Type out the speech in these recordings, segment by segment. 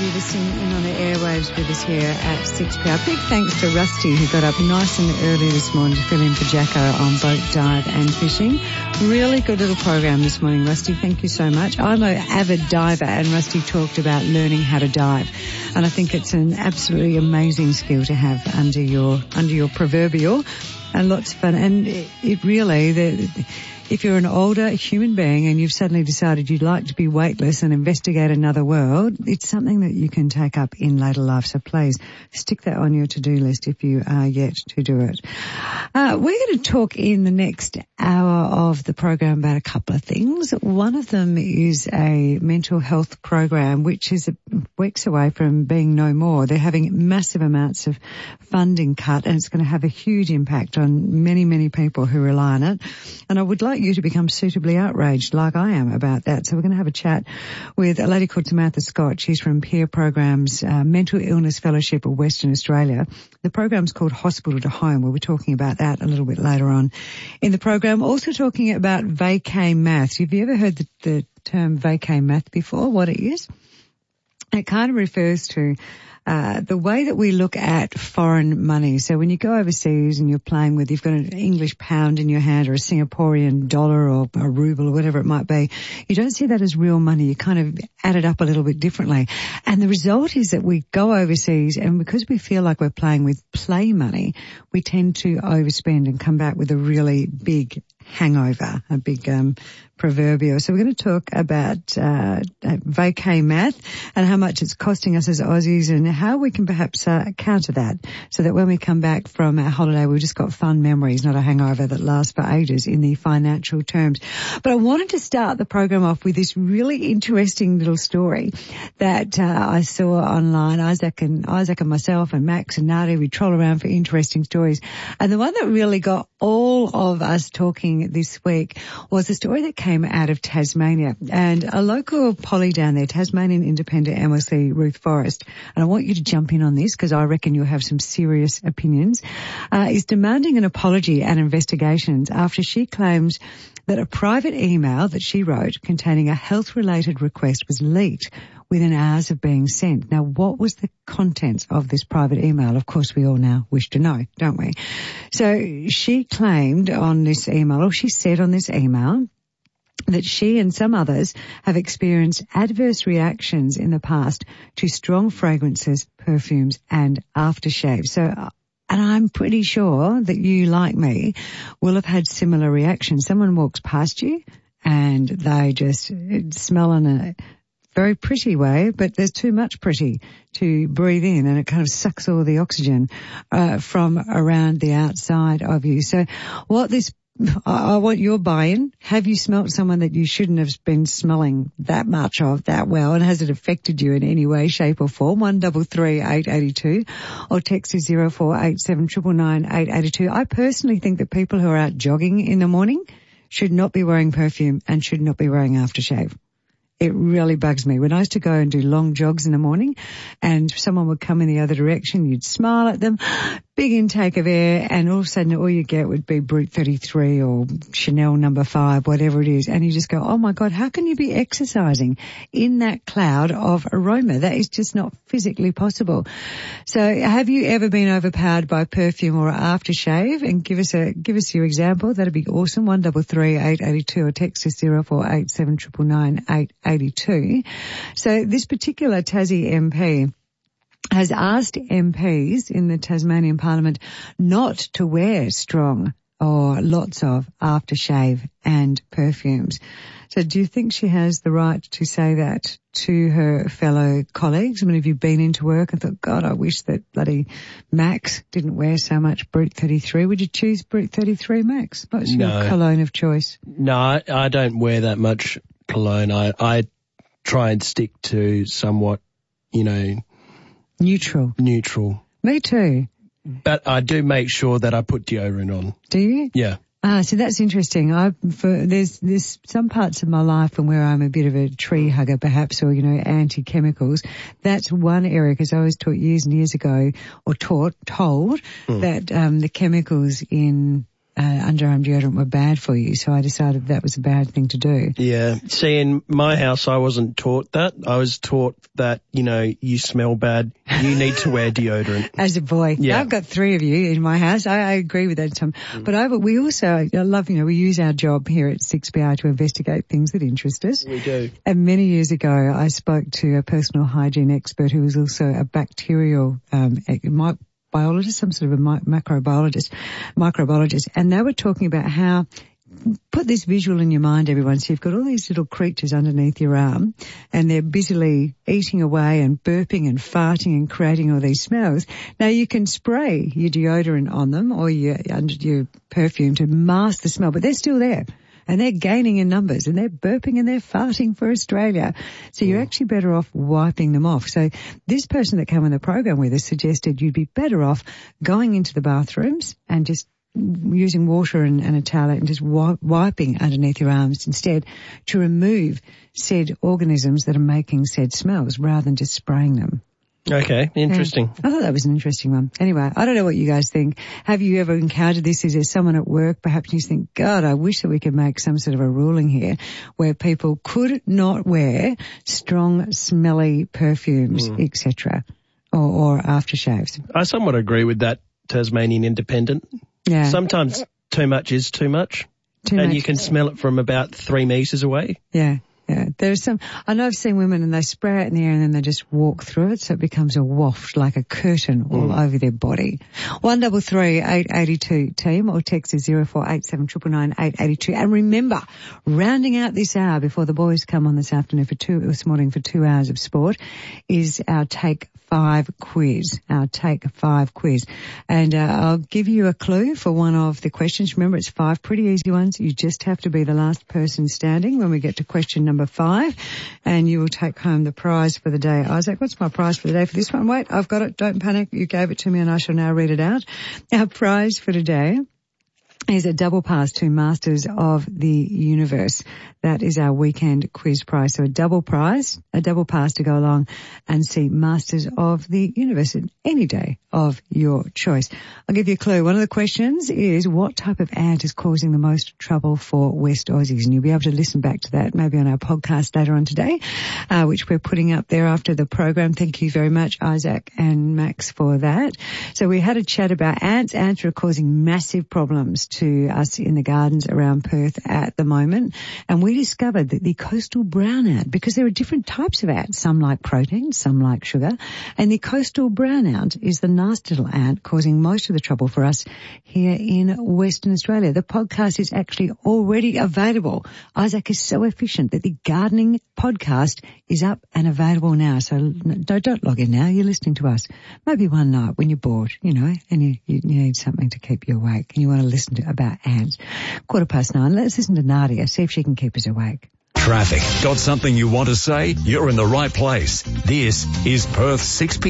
you listening in on the airwaves with us here at 6PR. Big thanks to Rusty, who got up nice and early this morning to fill in for Jacko on boat dive and fishing. Really good little program this morning, Rusty. Thank you so much. I'm an avid diver, and Rusty talked about learning how to dive. And I think it's an absolutely amazing skill to have under your proverbial, and lots of fun. And it really, if you're an older human being and you've suddenly decided you'd like to be weightless and investigate another world, it's something that you can take up in later life. So please stick that on your to-do list if you are yet to do it. We're going to talk in the next hour of the program about a couple of things. One of them is a mental health program which is weeks away from being no more. They're having massive amounts of funding cut, and it's going to have a huge impact on many, many people who rely on it. And I would like you to become suitably outraged like I am about that. So we're going to have a chat with a lady called Samantha Scott. She's from Peer Programs Mental Illness Fellowship of Western Australia. The program's called Hospital to Home. We'll be talking about that a little bit later on in the program. Also talking about vacay math. Have you ever heard the term vacay math before? What it is? It kind of refers to the way that we look at foreign money. So when you go overseas and you're playing with, you've got an English pound in your hand or a Singaporean dollar or a ruble or whatever it might be, you don't see that as real money. You kind of add it up a little bit differently. And the result is that we go overseas, and because we feel like we're playing with play money, we tend to overspend and come back with a really big hangover, a big proverbial. So we're going to talk about vacay math and how much it's costing us as Aussies, and how we can perhaps counter that, so that when we come back from our holiday, we've just got fun memories, not a hangover that lasts for ages in the financial terms. But I wanted to start the program off with this really interesting little story that I saw online. Isaac and myself and Max and Nadia, we troll around for interesting stories. And the one that really got all of us talking this week was a story that came out of Tasmania, and a local polly down there, Tasmanian Independent MLC Ruth Forrest, and I want you to jump in on this because I reckon you'll have some serious opinions, is demanding an apology and investigations after she claims that a private email that she wrote containing a health-related request was leaked within hours of being sent. Now, what was the contents of this private email? Of course, we all now wish to know, don't we? So she claimed on this email, or she said on this email, that she and some others have experienced adverse reactions in the past to strong fragrances, perfumes, and aftershave. So, and I'm pretty sure that you, like me, will have had similar reactions. Someone walks past you and they just smell in a very pretty way, but there's too much pretty to breathe in, and it kind of sucks all the oxygen from around the outside of you. So I want your buy-in. Have you smelt someone that you shouldn't have been smelling that much of that well, and has it affected you in any way, shape or form? 133 882 or text is 0487 999 882. I personally think that people who are out jogging in the morning should not be wearing perfume and should not be wearing aftershave. It really bugs me. When I used to go and do long jogs in the morning and someone would come in the other direction, you'd smile at them, big intake of air, and all of a sudden all you get would be Brut 33 or Chanel No. 5, whatever it is. And you just go, oh my God, how can you be exercising in that cloud of aroma? That is just not physically possible. So have you ever been overpowered by perfume or aftershave? And give us your example. That'd be awesome. 133 882 or text us 0487 999 882. So this particular Tassie MP has asked MPs in the Tasmanian Parliament not to wear strong or lots of aftershave and perfumes. So do you think she has the right to say that to her fellow colleagues? I mean, have you been into work and thought, God, I wish that bloody Max didn't wear so much Brut 33? Would you choose Brut 33, Max? What's your cologne of choice? No, I don't wear that much cologne. I try and stick to somewhat, Neutral. Me too. But I do make sure that I put deodorant on. Do you? Yeah. So that's interesting. There's some parts of my life and where I'm a bit of a tree hugger perhaps, or, anti-chemicals. That's one area, because I was taught years and years ago, or told that the chemicals in underarm deodorant were bad for you, so I decided that was a bad thing to do. Yeah. See, in my house, I wasn't taught that. I was taught that, you smell bad. You need to wear deodorant. As a boy. Yeah. I've got 3 of you in my house. I agree with that, Tom. But we also, I love, we use our job here at 6PR to investigate things that interest us. We do. And many years ago, I spoke to a personal hygiene expert who was also a bacterial biologist, some sort of a microbiologist, and they were talking about how, put this visual in your mind, everyone. So you've got all these little creatures underneath your arm, and they're busily eating away and burping and farting and creating all these smells. Now you can spray your deodorant on them or your perfume to mask the smell, but they're still there. And they're gaining in numbers, and they're burping and they're farting for Australia. So you're actually better off wiping them off. So this person that came on the program with us suggested you'd be better off going into the bathrooms and just using water and a towel and just wiping underneath your arms instead to remove said organisms that are making said smells rather than just spraying them. Okay, interesting. I thought that was an interesting one. Anyway, I don't know what you guys think. Have you ever encountered this? Is there someone at work, perhaps you think, God, I wish that we could make some sort of a ruling here where people could not wear strong, smelly perfumes, etc., or aftershaves? I somewhat agree with that Tasmanian Independent. Yeah. Sometimes too much is too much. And you can smell it from about 3 meters away. Yeah. Yeah, there's I know I've seen women and they spray it in the air and then they just walk through it so it becomes a waft like a curtain all over their body. 133 882 team or text is 0487 999 882. And remember, rounding out this hour before the boys come on this morning for 2 hours of sport is our Take 5 quiz. And I'll give you a clue for one of the questions. Remember, it's 5 pretty easy ones. You just have to be the last person standing when we get to question number 5, and you will take home the prize for the day. Isaac, what's my prize for the day for this one? Wait, I've got it. Don't panic. You gave it to me and I shall now read it out. Our prize for today is a double pass to Masters of the Universe. That is our weekend quiz prize. So a double pass to go along and see Masters of the Universe any day of your choice. I'll give you a clue. One of the questions is, what type of ant is causing the most trouble for West Aussies? And you'll be able to listen back to that maybe on our podcast later on today, which we're putting up there after the program. Thank you very much, Isaac and Max, for that. So we had a chat about ants. Ants are causing massive problems to us in the gardens around Perth at the moment. And we discovered that the coastal brown ant, because there are different types of ants, some like protein, some like sugar, and the coastal brown ant is the nasty little ant causing most of the trouble for us here in Western Australia. The podcast is actually already available. Isaac is so efficient that the gardening podcast is up and available now. So don't log in now. You're listening to us. Maybe one night when you're bored, and you need something to keep you awake and you want to listen to about ants. 9:15. Let's listen to Nadia, see if she can keep us awake. Traffic. Got something you want to say? You're in the right place. This is Perth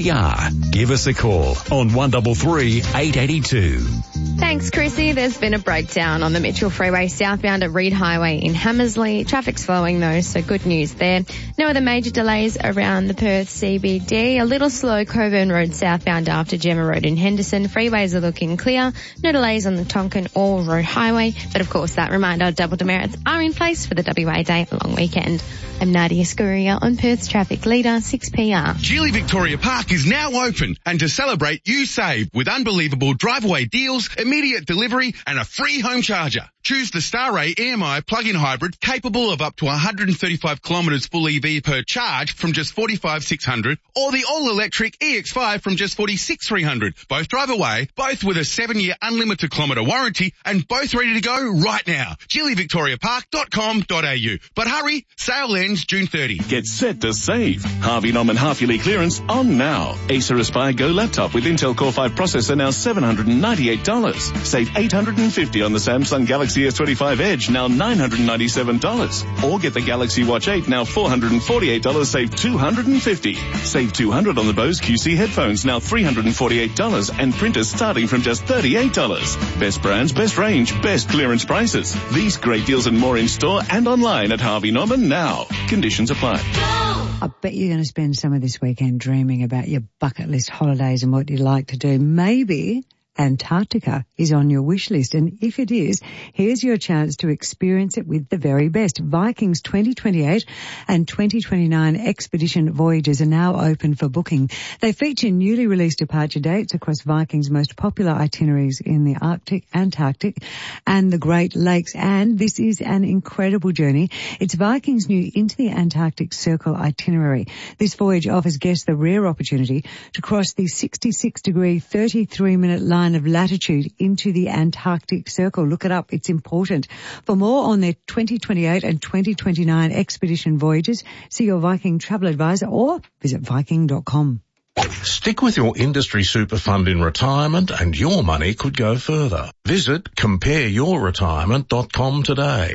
6PR. Give us a call on 133 882. Thanks, Chrissy. There's been a breakdown on the Mitchell Freeway southbound at Reed Highway in Hammersley. Traffic's flowing though, so good news there. No other major delays around the Perth CBD. A little slow Coburn Road southbound after Gemma Road in Henderson. Freeways are looking clear. No delays on the Tonkin or Road Highway. But of course, that reminder, double demerits are in place for the WA Day long weekend. I'm Nadia Scuria on Perth's Traffic Leader, 6PR. Geely Victoria Park is now open, and to celebrate, you save with unbelievable drive-away deals, immediate delivery and a free home charger. Choose the Starray EMI plug-in hybrid capable of up to 135 kilometres full EV per charge from just $45,600, or the all-electric EX5 from just $46,300. Both drive away, both with a 7-year unlimited kilometre warranty, and both ready to go right now. GeelyVictoriaPark.com.au. But hurry, sale ends June 30. Get set to save. Harvey Norman half-yearly clearance on now. Acer Aspire Go laptop with Intel Core 5 processor now $798. Save $850 on the Samsung Galaxy S25 Edge, now $997. Or get the Galaxy Watch 8, now $448, save $250. Save $200 on the Bose QC headphones, now $348, and printers starting from just $38. Best brands, best range, best clearance prices. These great deals and more in store and online at Harvey Norman now. Conditions apply. I bet you're going to spend some of this weekend dreaming about your bucket list holidays and what you'd like to do. Maybe Antarctica is on your wish list, and if it is, here's your chance to experience it with the very best. Viking's 2028 and 2029 expedition voyages are now open for booking. They feature newly released departure dates across Viking's most popular itineraries in the Arctic, Antarctic and the Great Lakes, and this is an incredible journey. It's Viking's new Into the Antarctic Circle itinerary. This voyage offers guests the rare opportunity to cross the 66-degree, 33-minute line of latitude into the Antarctic Circle. Look it up. It's important. For more on their 2028 and 2029 expedition voyages, see your Viking travel advisor or visit Viking.com. Stick with your industry super fund in retirement and your money could go further. Visit compareyourretirement.com today.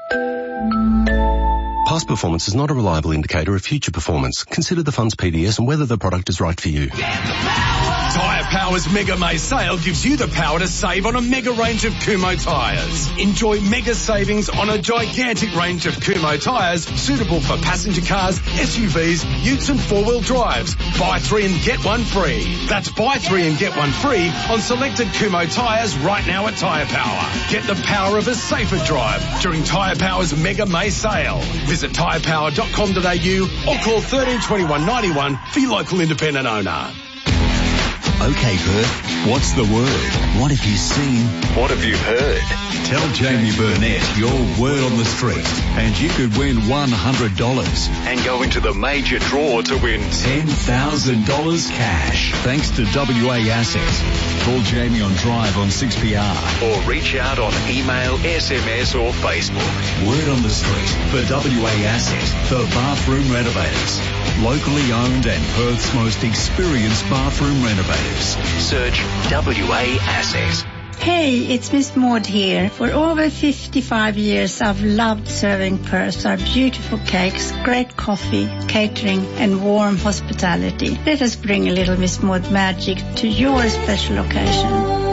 Past performance is not a reliable indicator of future performance. Consider the fund's PDS and whether the product is right for you. Tyre Power's Mega May sale gives you the power to save on a mega range of Kumho tyres. Enjoy mega savings on a gigantic range of Kumho tyres suitable for passenger cars, SUVs, utes and four-wheel drives. Buy 3 and get 1 free. That's buy 3 and get 1 free on selected Kumho tyres right now at Tyre Power. Get the power of a safer drive during Tyre Power's Mega May sale. Visit tyrepower.com.au or call 13 21 91 for your local independent owner. Okay, Perth, what's the word? What have you seen? What have you heard? Tell Jamie Burnett your word on the street and you could win $100 and go into the major draw to win $10,000 cash thanks to WA Assets. Call Jamie on Drive on 6PR or reach out on email, SMS or Facebook. Word on the street for WA Assets, the bathroom renovators. Locally owned and Perth's most experienced bathroom renovators. Search WA Assets. Hey, it's Miss Maud here. For over 55 years, I've loved serving Perth our beautiful cakes, great coffee, catering, and warm hospitality. Let us bring a little Miss Maud magic to your special occasion.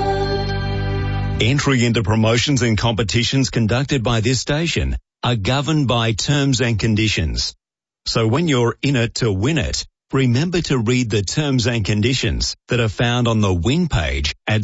Entry into promotions and competitions conducted by this station are governed by terms and conditions. So when you're in it to win it, remember to read the terms and conditions that are found on the win page at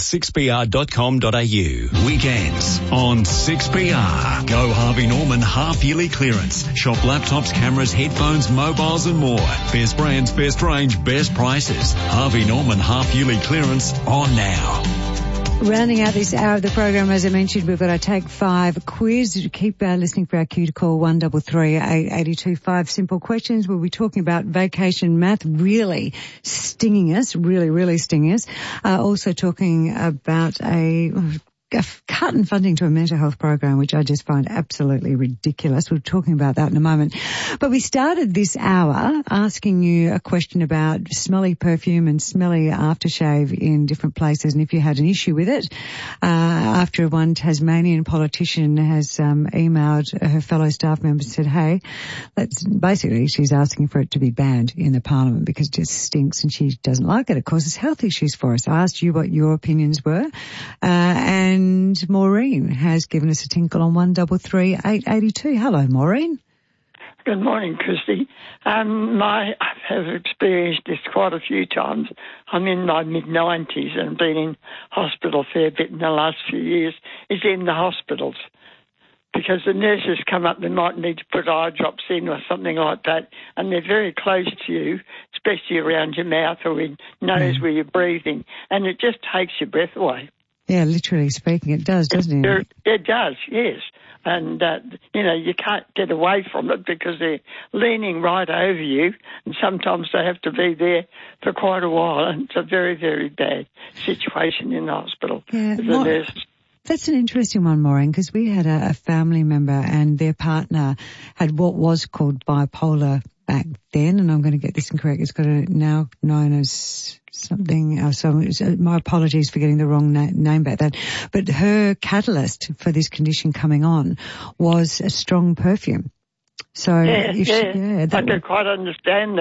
6pr.com.au. Weekends on 6PR. Go Harvey Norman half-yearly clearance. Shop laptops, cameras, headphones, mobiles and more. Best brands, best range, best prices. Harvey Norman half-yearly clearance on now. Rounding out this hour of the program, as I mentioned, we've got our Take 5 quiz. Keep listening for our cue to call 133 882. 5 simple questions. We'll be talking about vacation math really stinging us, really stinging us. Also talking about a cut in funding to a mental health program, which I just find absolutely ridiculous. We're talking about that in a moment. But we started this hour asking you a question about smelly perfume and smelly aftershave in different places, and if you had an issue with it. After one Tasmanian politician has emailed her fellow staff members and said, hey, basically she's asking for it to be banned in the parliament because it just stinks and she doesn't like it. It causes health issues for us. I asked you what your opinions were, and Maureen has given us a tinkle on 133 882. Hello, Maureen. Good morning, Christy. I have experienced this quite a few times. I'm in my mid-90s and been in hospital a fair bit in the last few years. Is in the hospitals because the nurses come up, they might need to put eye drops in or something like that, and they're very close to you, especially around your mouth or in nose where you're breathing, and it just takes your breath away. Yeah, literally speaking, it does, doesn't it? It does, yes. And, you can't get away from it because they're leaning right over you, and sometimes they have to be there for quite a while, and it's a very, very bad situation in the hospital. Yeah, that's an interesting one, Maureen, because we had a family member and their partner had what was called bipolar back then, and I'm going to get this incorrect. It's got now known as something else. So my apologies for getting the wrong name back then. But her catalyst for this condition coming on was a strong perfume. So I can quite understand that.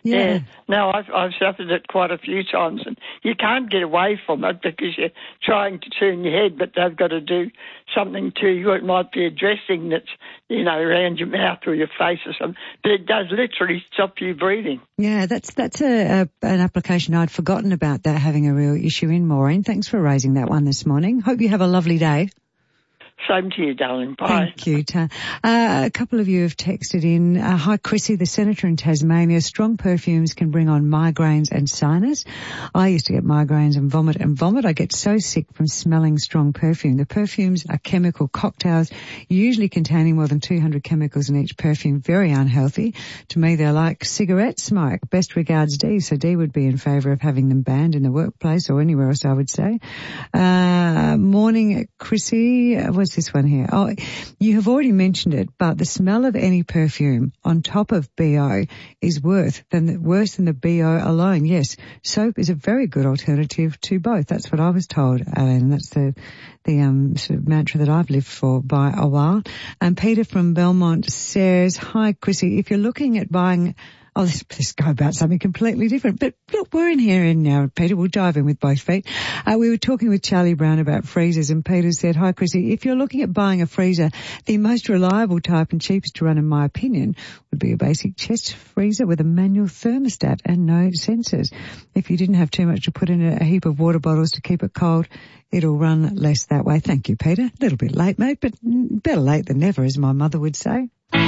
Yeah. No, I've suffered it quite a few times, and you can't get away from it because you're trying to turn your head, but they've got to do something to you. It might be a dressing that's, around your mouth or your face or something, but it does literally stop you breathing. Yeah, that's an application I'd forgotten about, that having a real issue in. Maureen, thanks for raising that one this morning. Hope you have a lovely day. Same to you, darling. Bye. Thank you. A couple of you have texted in. Hi, Chrissy, the Senator in Tasmania. Strong perfumes can bring on migraines and sinus. I used to get migraines and vomit. I get so sick from smelling strong perfume. The perfumes are chemical cocktails, usually containing more than 200 chemicals in each perfume. Very unhealthy. To me, they're like cigarette smoke. Best regards, Dee. So Dee would be in favour of having them banned in the workplace or anywhere else, I would say. Morning, Chrissy. What's this one here? Oh, you have already mentioned it, but the smell of any perfume on top of BO is worse than the BO alone. Yes, soap is a very good alternative to both. That's what I was told, Alan. That's the sort of mantra that I've lived for by a while. And Peter from Belmont says, hi, Chrissy, if you're looking at buying... Oh, let's go about something completely different. But look, we're in here and now, Peter. We'll dive in with both feet. We were talking with Charlie Brown about freezers, and Peter said, hi, Chrissy, if you're looking at buying a freezer, the most reliable type and cheapest to run, in my opinion, would be a basic chest freezer with a manual thermostat and no sensors. If you didn't have too much to put in a heap of water bottles to keep it cold, it'll run less that way. Thank you, Peter. A little bit late, mate, but better late than never, as my mother would say.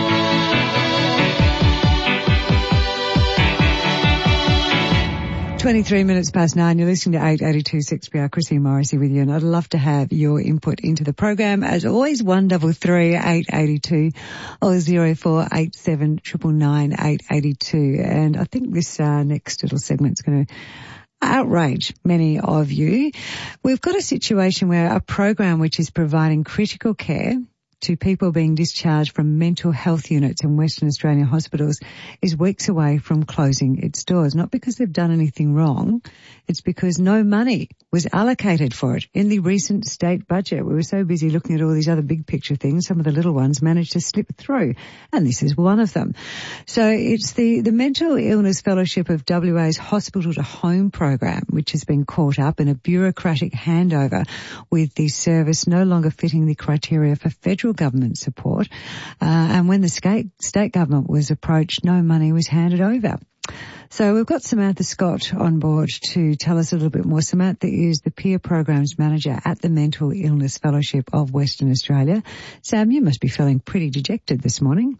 23 minutes past 9. You're listening to 882 6PR. Chrissy Morrissey with you, and I'd love to have your input into the program. As always, 133 882 or 0487 999 882. And I think this next little segment's going to outrage many of you. We've got a situation where a program which is providing critical care to people being discharged from mental health units in Western Australian hospitals is weeks away from closing its doors. Not because they've done anything wrong, it's because no money was allocated for it in the recent state budget. We were so busy looking at all these other big picture things, some of the little ones managed to slip through, and this is one of them. So it's the Mental Illness Fellowship of WA's Hospital to Home program, which has been caught up in a bureaucratic handover with the service no longer fitting the criteria for federal government support. And when the state government was approached, no money was handed over. So we've got Samantha Scott on board to tell us a little bit more. Samantha is the Peer Programs Manager at the Mental Illness Fellowship of Western Australia. Sam, you must be feeling pretty dejected this morning.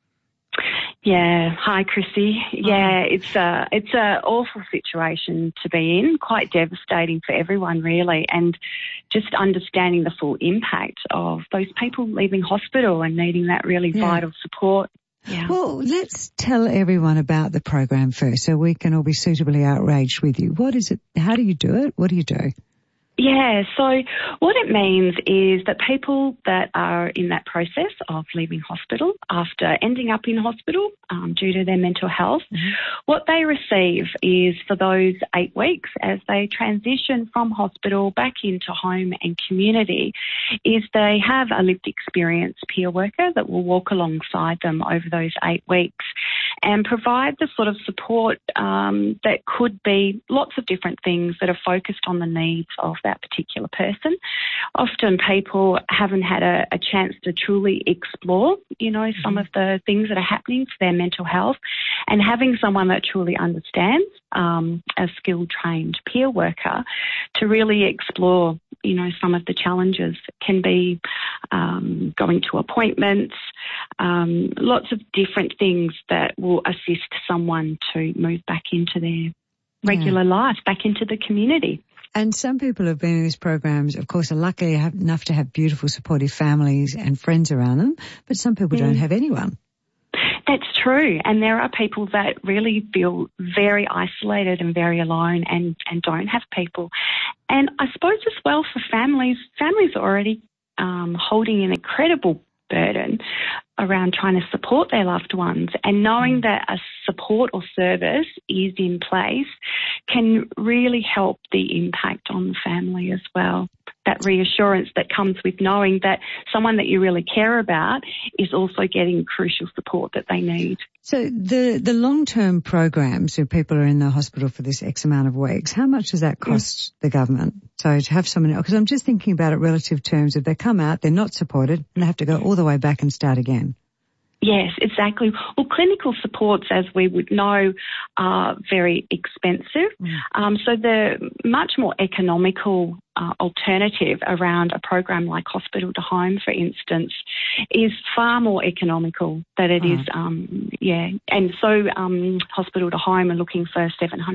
Yeah. Hi, Chrissy. Yeah, it's a awful situation to be in, quite devastating for everyone, really, and just understanding the full impact of those people leaving hospital and needing that really vital support. Yeah. Well, let's tell everyone about the program first so we can all be suitably outraged with you. What is it? How do you do it? What do you do? Yeah, so what it means is that people that are in that process of leaving hospital after ending up in hospital due to their mental health, what they receive is for those 8 weeks as they transition from hospital back into home and community is they have a lived experience peer worker that will walk alongside them over those 8 weeks and provide the sort of support that could be lots of different things that are focused on the needs of that particular person. Often people haven't had a chance to truly explore, some of the things that are happening to their mental health, and having someone that truly understands, a skilled trained peer worker, to really explore, some of the challenges can be going to appointments, lots of different things that will assist someone to move back into their regular life, back into the community. And some people have been in these programs, of course, are lucky enough to have beautiful, supportive families and friends around them, but some people don't have anyone. That's true. And there are people that really feel very isolated and very alone and don't have people. And I suppose as well for families are already holding an incredible burden around trying to support their loved ones, and knowing that a support or service is in place can really help the impact on the family as well. that reassurance that comes with knowing that someone that you really care about is also getting crucial support that they need. So the long-term programs where people are in the hospital for this X amount of weeks, how much does that cost the government? So to have someone, because I'm just thinking about it relative terms, if they come out, they're not supported and they have to go all the way back and start again. Yes, exactly. Well, clinical supports, as we would know, are very expensive. So the much more economical alternative around a program like hospital to home, for instance, is far more economical than it is, And so hospital to home are looking for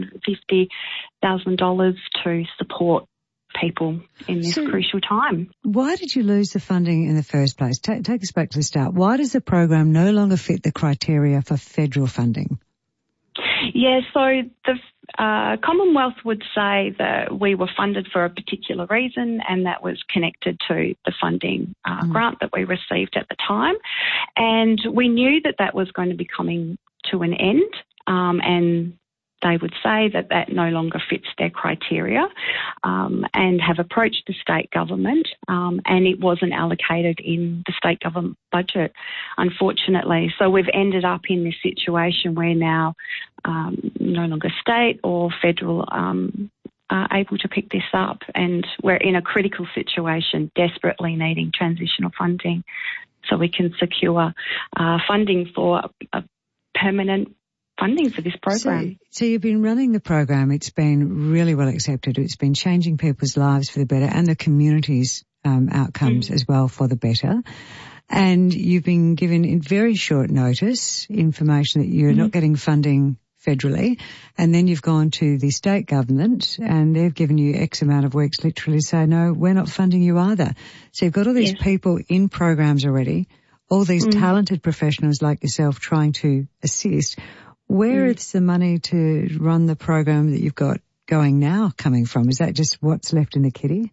$750,000 to support people in this crucial time. Why did you lose the funding in the first place? Take us back to the start. Why does the program no longer fit the criteria for federal funding? Yeah, so the Commonwealth would say that we were funded for a particular reason, and that was connected to the funding grant that we received at the time. And we knew that that was going to be coming to an end, and they would say that that no longer fits their criteria, and have approached the state government, and it wasn't allocated in the state government budget, unfortunately. So we've ended up in this situation where now no longer state or federal are able to pick this up, and we're in a critical situation, desperately needing transitional funding so we can secure funding for a permanent funding for this program. So you've been running the program. It's been really well accepted. It's been changing people's lives for the better and the community's outcomes as well for the better. And you've been given in very short notice information that you're not getting funding federally, and then you've gone to the state government and they've given you X amount of weeks literally say, no, we're not funding you either. So you've got all these people in programs already, all these talented professionals like yourself trying to assist. Where is the money to run the program that you've got going now coming from? Is that just what's left in the kitty?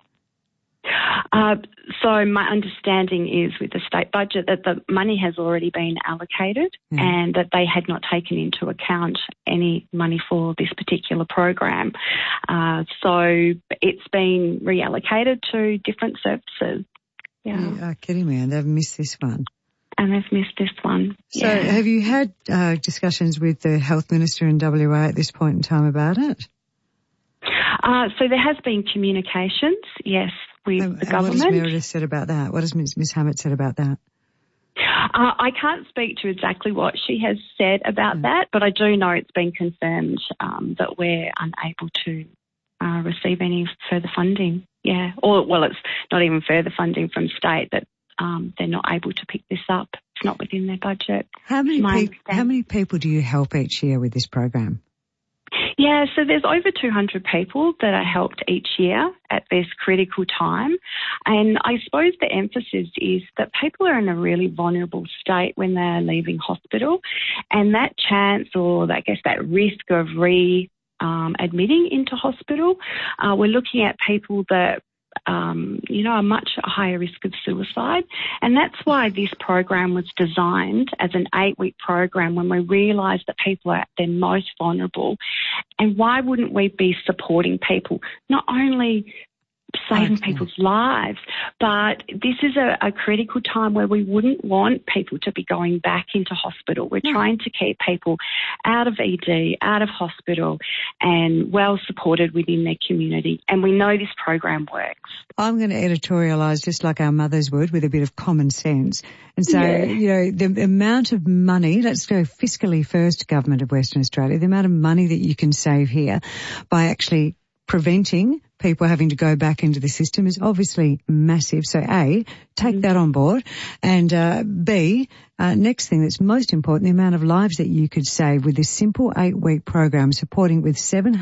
So my understanding is with the state budget that the money has already been allocated and that they had not taken into account any money for this particular program. So it's been reallocated to different services. Yeah. You are kidding me, and they've missed this one. And they've missed this one. So have you had discussions with the Health Minister in WA at this point in time about it? So there has been communications, yes, with the government. What has Meredith said about that? What has Ms Hammett said about that? I can't speak to exactly what she has said about that, but I do know it's been confirmed that we're unable to receive any further funding. Yeah, it's not even further funding from state, that they're not able to pick this up. It's not within their budget. How many people do you help each year with this program? Yeah, so there's over 200 people that are helped each year at this critical time. And I suppose the emphasis is that people are in a really vulnerable state when they're leaving hospital. And that chance, or I guess that risk of admitting into hospital, we're looking at people that are much higher risk of suicide. And that's why this program was designed as an 8-week program when we realised that people are at their most vulnerable. And why wouldn't we be supporting people, not only saving people's lives, but this is a critical time where we wouldn't want people to be going back into hospital. We're trying to keep people out of ED, out of hospital, and well supported within their community. And we know this program works. I'm going to editorialise just like our mothers would, with a bit of common sense, and say, the amount of money, let's go fiscally first, Government of Western Australia, the amount of money that you can save here by actually preventing people having to go back into the system is obviously massive. So A, take that on board, and B, next thing that's most important, the amount of lives that you could save with this simple 8-week program supporting with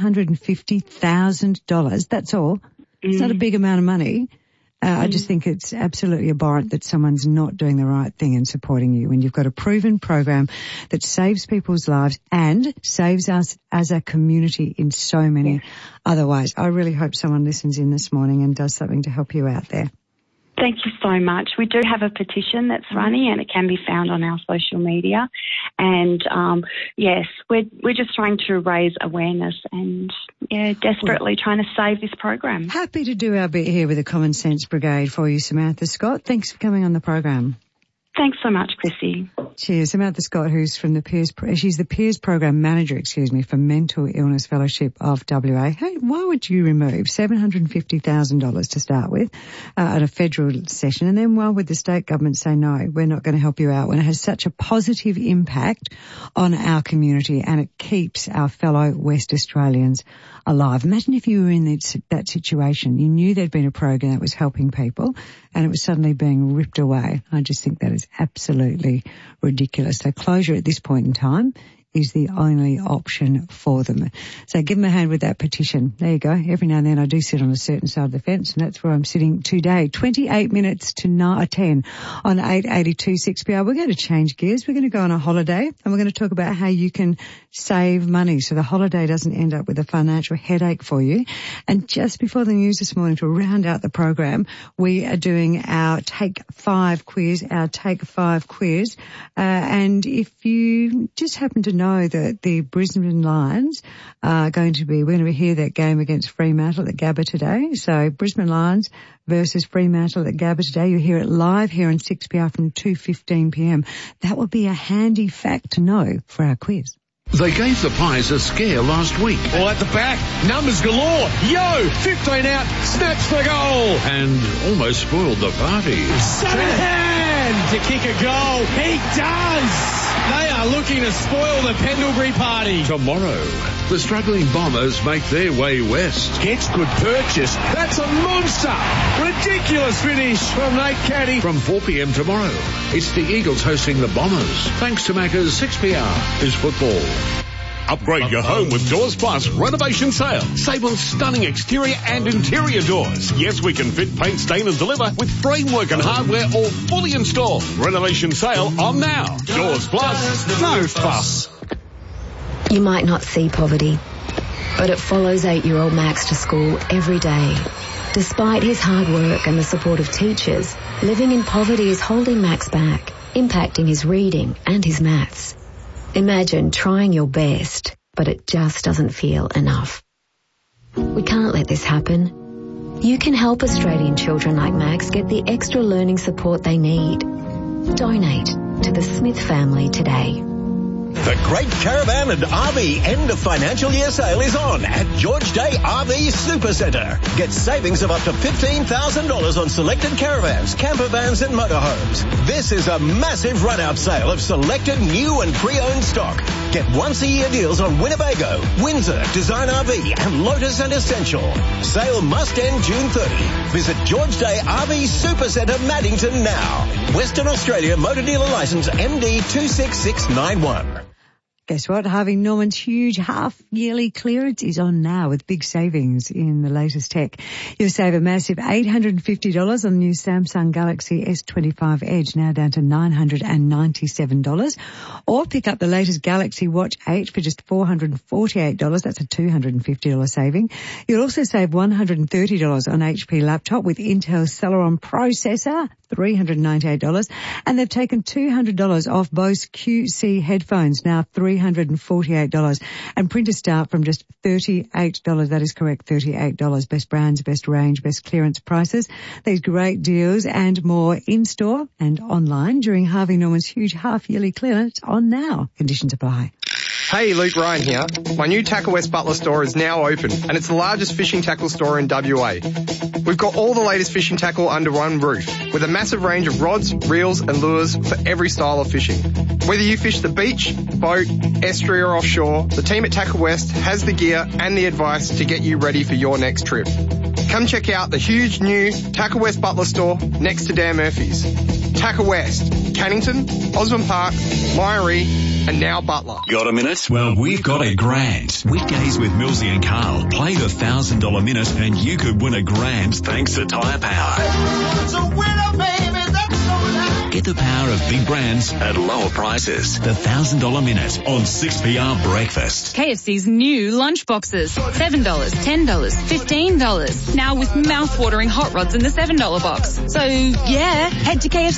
$750,000. That's all. It's not a big amount of money. I just think it's absolutely abhorrent that someone's not doing the right thing and supporting you when you've got a proven program that saves people's lives and saves us as a community in so many other ways. I really hope someone listens in this morning and does something to help you out there. Thank you so much. We do have a petition that's running and it can be found on our social media. And yes, we're just trying to raise awareness and desperately trying to save this program. Happy to do our bit here with the Common Sense Brigade for you, Samantha Scott. Thanks for coming on the program. Thanks so much, Chrissy. Cheers. Samantha Scott, who's from she's the Peers Program Manager, for Mental Illness Fellowship of WA. Hey, why would you remove $750,000 to start with at a federal session, and then why would the state government say, no, we're not going to help you out, when it has such a positive impact on our community and it keeps our fellow West Australians alive? Imagine if you were in that situation. You knew there'd been a program that was helping people and it was suddenly being ripped away. I just think that is absolutely ridiculous. So closure at this point in time is the only option for them. So give them a hand with that petition. There you go. Every now and then I do sit on a certain side of the fence, and that's where I'm sitting today. 28 minutes to 10 on 882 6PR. We're going to change gears. We're going to go on a holiday, and we're going to talk about how you can save money so the holiday doesn't end up with a financial headache for you. And just before the news this morning, to round out the program, we are doing our Take 5 quiz, and if you just happen to know that the Brisbane Lions are we're going to be here that game against Fremantle at Gabba today. So Brisbane Lions versus Fremantle at Gabba today. You hear it live here on 6PR from 2:15pm. That would be a handy fact to know for our quiz. They gave the Pies a scare last week. All at the back, numbers galore. 15 out, snaps the goal. And almost spoiled the party. Shanahan to kick a goal. He does. They are looking to spoil the Pendlebury party. Tomorrow, the struggling Bombers make their way west. Gets good purchase. That's a monster. Ridiculous finish from Nate Caddy. From 4pm tomorrow, it's the Eagles hosting the Bombers. Thanks to Macca's, 6PR is football. Upgrade your home with Doors Plus renovation sale. Save on stunning exterior and interior doors. Yes, we can fit, paint, stain and deliver with framework and hardware all fully installed. Renovation sale on now. Doors Plus, no fuss. You might not see poverty, but it follows 8-year-old Max to school every day. Despite his hard work and the support of teachers, living in poverty is holding Max back, impacting his reading and his maths. Imagine trying your best, but it just doesn't feel enough. We can't let this happen. You can help Australian children like Max get the extra learning support they need. Donate to the Smith family today. The Great Caravan and RV end of financial year sale is on at George Day RV Supercentre. Get savings of up to $15,000 on selected caravans, camper vans and motorhomes. This is a massive run-out sale of selected new and pre-owned stock. Get once-a-year deals on Winnebago, Windsor, Design RV and Lotus and Essential. Sale must end June 30. Visit George Day RV Supercentre Maddington now. Western Australia Motor Dealer Licence MD 26691. Guess what? Harvey Norman's huge half-yearly clearance is on now with big savings in the latest tech. You'll save a massive $850 on the new Samsung Galaxy S25 Edge, now down to $997. Or pick up the latest Galaxy Watch 8 for just $448. That's a $250 saving. You'll also save $130 on HP laptop with Intel Celeron processor, $398. And they've taken $200 off Bose QC headphones, now $348. And printers start from just $38. That is correct, $38. Best brands, best range, best clearance prices. These great deals and more in-store and online during Harvey Norman's huge half-yearly clearance on now. Conditions apply. Hey, Luke Ryan here. My new Tackle West Butler store is now open and it's the largest fishing tackle store in WA. We've got all the latest fishing tackle under one roof with a massive range of rods, reels and lures for every style of fishing. Whether you fish the beach, boat, estuary or offshore, the team at Tackle West has the gear and the advice to get you ready for your next trip. Come check out the huge new Tackle West Butler store next to Dan Murphy's. Tackle West, Cannington, Osborne Park, Myrie, and now Butler. Got a minute? Well, we've got a grand. Weekdays with Millsy and Carl. Play the $1,000 minute and you could win a grand thanks to Tyre Power. Everyone's a winner, baby, that's so nice. Get the power of big brands at lower prices. The $1,000 Minute on 6PR Breakfast. KFC's new lunch boxes. $7, $10, $15. Now with mouth-watering hot rods in the $7 box. So, yeah, head to KFC